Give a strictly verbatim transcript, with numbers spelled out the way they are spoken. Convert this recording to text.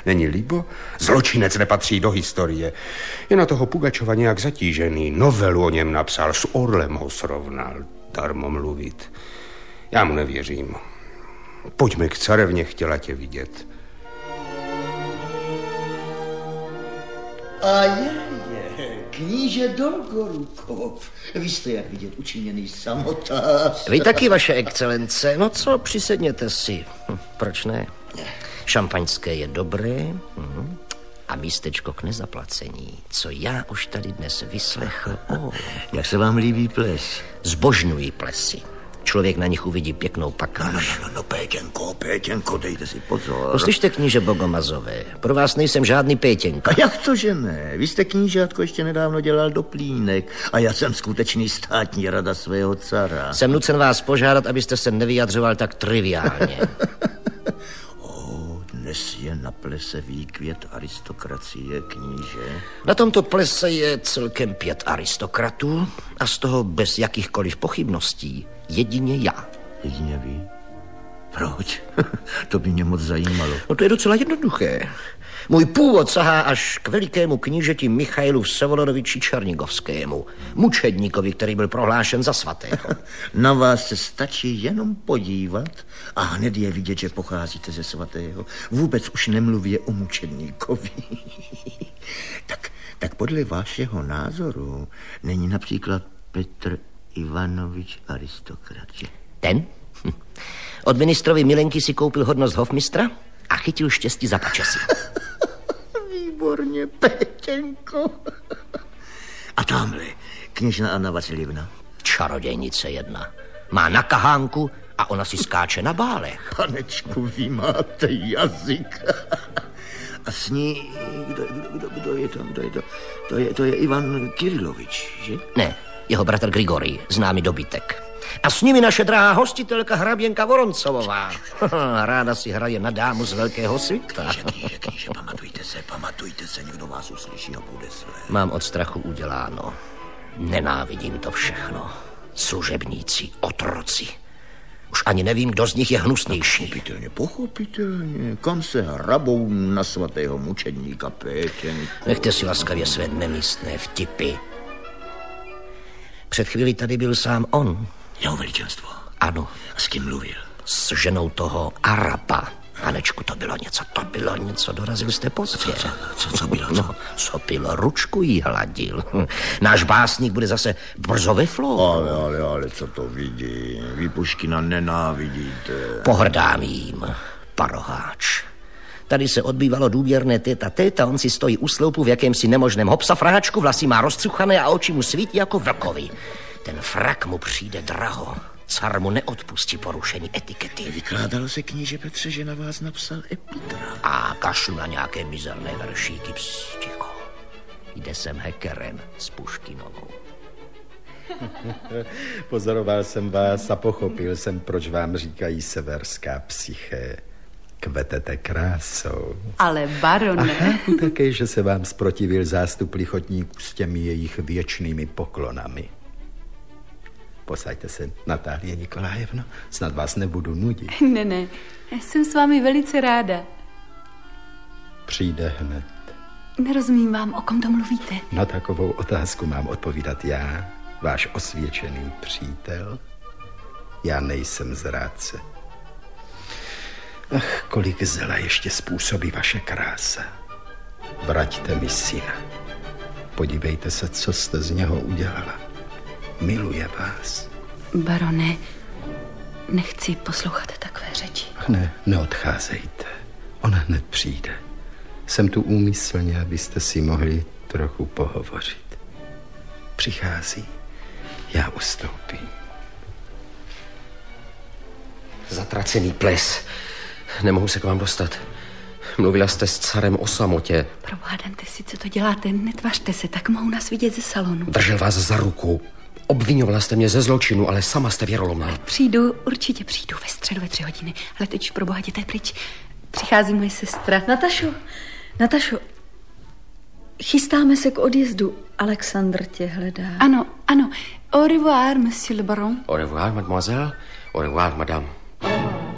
Není líbo? Zločinec nepatří do historie. Je na toho Pugačova nějak zatížený. Novelu o něm napsal, s Orlem ho srovnal. Darmo mluvit. Já mu nevěřím. Pojďme k carevně, chtěla tě vidět. A je, je, kníže Dolgorukov. Vy jste, jak vidět, učiněný samotář. Vy taky, vaše excelence. No co, přisedněte si. Hm, proč ne? Šampaňské je dobré hm. a místečko k nezaplacení. Co já už tady dnes vyslechl. Oh. Jak se vám líbí ples? Zbožňují plesy. Člověk na nich uvidí pěknou pakáž. No, no, no, no, Pétěnko, Pétěnko, dejte si pozor. Poslyšte, kníže Bogomazové, pro vás nejsem žádný Pétěnko. A jak to, že ne? Vy jste, knížátko, ještě nedávno dělal doplínek a já jsem skutečný státní rada svého cara. Jsem nucen vás požádat, abyste se nevyjadřoval tak triviálně. Dnes je na plese výkvět aristokracie, kníže. Na tomto plese je celkem pět aristokratů a z toho bez jakýchkoliv pochybností jedině já. Jedině vy? Proč? To by mě moc zajímalo. No to je docela jednoduché. Můj původ sahá až k velikému knížeti Michailu Vsevolodovči Černigovskému, mučedníkovi, který byl prohlášen za svatého. Na vás se stačí jenom podívat a hned je vidět, že pocházíte ze svatého. Vůbec už nemluví o mučedníkovi. tak, tak podle vašeho názoru není například Petr Ivanovič aristokrat, že? Ten? Hm. Od ministrovi Milenky si koupil hodnost hofmistra a chytil štěstí za pačesy. Výborně, Pétěnko. A tamhle, kněžna Anna Vasiljevna. Čarodějnice jedna. Má na kahánku a ona si skáče na bálech. Panečku, vy máte jazyk. A s ní, kdo, kdo, kdo je to, kdo je to? To je, to je Ivan Kirilovič, že? Ne, jeho bratr Grigorij, známý dobytek. A s nimi naše drahá hostitelka hraběnka Voroncovová. Ráda si hraje na dámu z velkého světa. Kníže, kníže, kníže, pamatujte se, pamatujte se, někdo vás uslyší a bude své. Mám od strachu uděláno. Nenávidím to všechno. Služebníci, otroci. Už ani nevím, kdo z nich je hnusnější. Pochopitelně, pochopitelně. Kam se hrabou na svatého mučedníka, Pétěnko? Nechte si laskavě své nemístné vtipy. Před chvíli tady byl sám on. Jeho veličenstvo? Ano. A s kým mluvil? S ženou toho Araba. Panečku, to bylo něco, to bylo něco, dorazil jste pozdě. Co, co, co, co bylo, co? No, co bylo, ručku jí hladil. Náš básník bude zase brzo ve flow. Ale, ale, ale, co to vidí? Vy Puškina nenávidíte. Pohrdám jím, paroháč. Tady se odbývalo důvěrné téta téta, on si stojí u sloupu v jakémsi nemožném hopsafráčku, vlasy má rozcuchané a oči mu svítí jako vlkovi. Ten frak mu přijde draho. Car mu neodpustí porušení etikety. Vykládalo se, kníže Petře, že na vás napsal epigraf. A kašlu na nějaké mizerné veršíky. Psst, ticho. Jde sem hackerem s Puškinovou. Pozoroval jsem vás a pochopil jsem, proč vám říkají severská psyché. Kvetete krásou. Ale barone. A chápu také, že se vám zprotivil zástup lichotníků s těmi jejich věčnými poklonami. Posaďte se, Natálie Nikolájevno, snad vás nebudu nudit. Ne, ne, jsem s vámi velice ráda. Přijde hned. Nerozumím vám, o kom to mluvíte. Na takovou otázku mám odpovídat já, váš osvědčený přítel. Já nejsem zrádce. Ach, kolik zla ještě způsobí vaše krása. Vraťte mi syna. Podívejte se, co jste z něho udělala. Miluje vás. Barone, nechci poslouchat takové řeči. Ne, neodcházejte. Ona hned přijde. Jsem tu úmyslně, abyste si mohli trochu pohovořit. Přichází. Já ustoupím. Zatracený ples. Nemohu se k vám dostat. Mluvila jste s carem o samotě. Probádante si, co to děláte. Netvařte se, tak mohu nás vidět ze salonu. Držel vás za ruku. Obvinovala jste mě ze zločinu, ale sama jste věrolomná. Přijdu, určitě přijdu ve středu ve tři hodiny. Ale teď už pro boha jděte pryč. Přichází moje sestra. Natašo, Natašo, chystáme se k odjezdu. Alexandr tě hledá. Ano, ano. Au revoir, monsieur le baron. Au revoir, mademoiselle. Au revoir, madame.